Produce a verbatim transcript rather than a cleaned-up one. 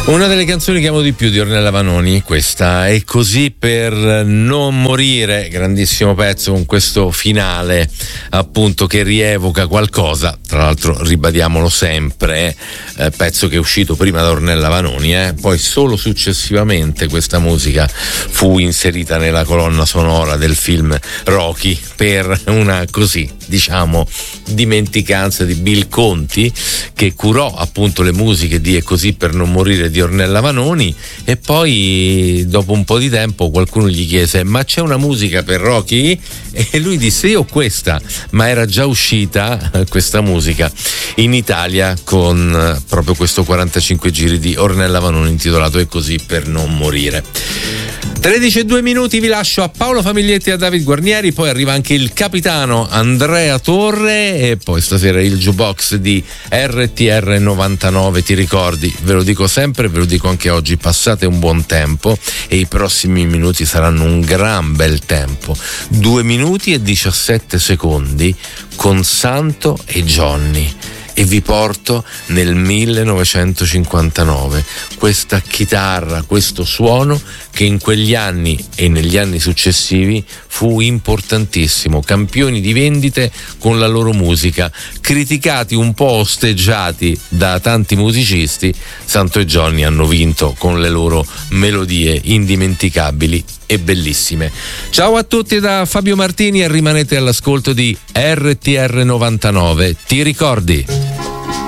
Una delle canzoni che amo di più di Ornella Vanoni, questa è Così per non morire, grandissimo pezzo con questo finale appunto che rievoca qualcosa, tra l'altro ribadiamolo sempre, eh, pezzo che è uscito prima da Ornella Vanoni, eh, poi solo successivamente questa musica fu inserita nella colonna sonora del film Rocky per una così, diciamo, dimenticanza di Bill Conti, che curò appunto le musiche di E Così per non morire di Ornella Vanoni, e poi dopo un po' di tempo qualcuno gli chiese: ma c'è una musica per Rocky? E lui disse: io ho questa, ma era già uscita questa musica in Italia con proprio questo quarantacinque giri di Ornella Vanoni intitolato E Così per non morire. tredici e due minuti, vi lascio a Paolo Famiglietti e a David Guarnieri, poi arriva anche il capitano Andrea Torre e poi stasera il jukebox di R T R novantanove. Ti ricordi, ve lo dico sempre, ve lo dico anche oggi, passate un buon tempo e i prossimi minuti saranno un gran bel tempo. Due minuti e diciassette secondi con Santo e Johnny. E vi porto nel millenovecentocinquantanove, questa chitarra, questo suono che in quegli anni e negli anni successivi fu importantissimo, campioni di vendite con la loro musica, criticati, un po' osteggiati da tanti musicisti. Santo e Johnny hanno vinto con le loro melodie indimenticabili e bellissime. Ciao a tutti da Fabio Martini e rimanete all'ascolto di R T R novantanove. Ti ricordi?